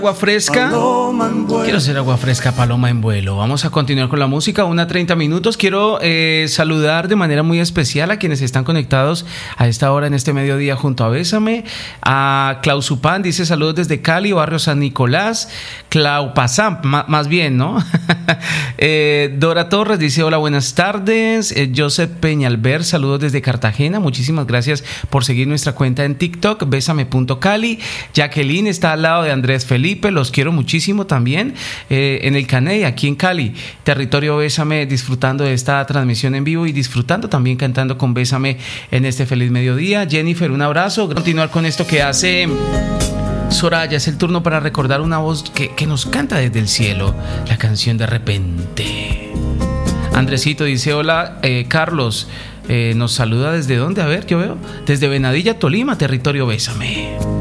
Agua fresca, quiero ser agua fresca, paloma en vuelo. Vamos a continuar con la música, 1:30. Quiero saludar de manera muy especial a quienes están conectados a esta hora en este mediodía junto a Bésame. A Clausupán dice saludos desde Cali, barrio San Nicolás. Claupasam, más bien, ¿no? Dora Torres dice hola, buenas tardes. Joseph Peñalver, saludos desde Cartagena. Muchísimas gracias por seguir nuestra cuenta en TikTok, bésame.cali. Jacqueline está al lado de Andrés Felipe. Los quiero muchísimo también en el Caney, aquí en Cali, territorio Bésame, disfrutando de esta transmisión en vivo y disfrutando también cantando con Bésame en este feliz mediodía. Jennifer, un abrazo. Continuar con esto que hace Soraya, es el turno para recordar una voz que nos canta desde el cielo, la canción De Repente. Andresito dice hola, Carlos, nos saluda desde dónde, a ver, yo veo, desde Venadilla, Tolima, territorio Bésame.